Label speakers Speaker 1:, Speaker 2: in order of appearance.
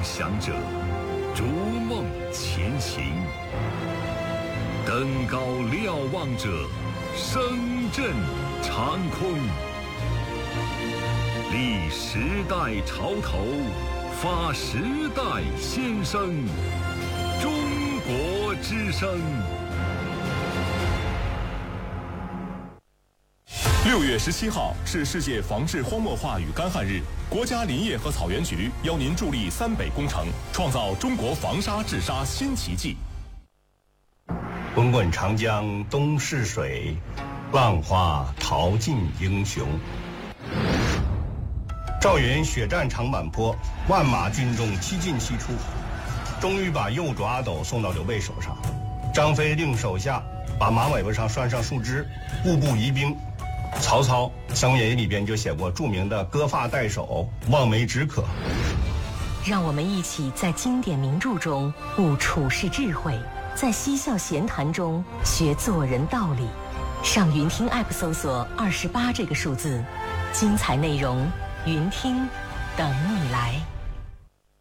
Speaker 1: 想者，逐梦前行；登高瞭望者，声震长空。立时代潮头，发时代先声。中国之声。
Speaker 2: 6月17号是世界防治荒漠化与干旱日，国家林业和草原局邀您助力三北工程，创造中国防沙治沙新奇迹。
Speaker 3: 滚滚长江东逝水，浪花淘尽英雄。赵云血战长坂坡，万马军中七进七出，终于把右爪阿斗送到刘备手上。张飞令手下把马尾巴上拴上树枝，步步移兵。曹操《三国演义》里边就写过著名的割发代首，望梅止渴。
Speaker 4: 让我们一起在经典名著中悟处世智慧，在嬉笑闲谈中学做人道理。上云听 App 搜索28这个数字，精彩内容云听等你来。